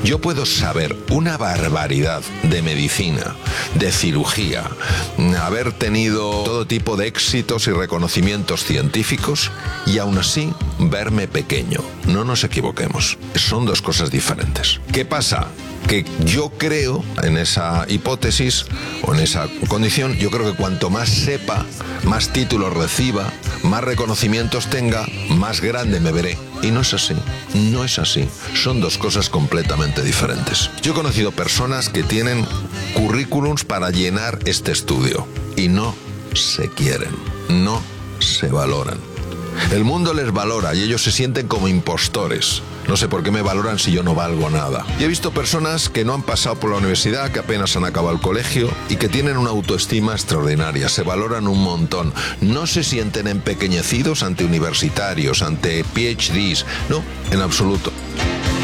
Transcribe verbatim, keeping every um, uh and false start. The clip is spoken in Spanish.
Yo puedo saber una barbaridad de medicina, de cirugía, haber tenido todo tipo de éxitos y reconocimientos científicos y aún así verme pequeño. No nos equivoquemos, son dos cosas diferentes. ¿Qué pasa? Que yo creo en esa hipótesis o en esa condición, yo creo que cuanto más sepa, más títulos reciba, más reconocimientos tenga, más grande me veré. Y no es así, no es así. Son dos cosas completamente diferentes. Yo he conocido personas que tienen currículums para llenar este estudio y no se quieren, no se valoran. El mundo les valora y ellos se sienten como impostores. No sé por qué me valoran si yo no valgo nada. Y he visto personas que no han pasado por la universidad, que apenas han acabado el colegio y que tienen una autoestima extraordinaria, se valoran un montón. No se sienten empequeñecidos ante universitarios, ante P H Ds, no, en absoluto.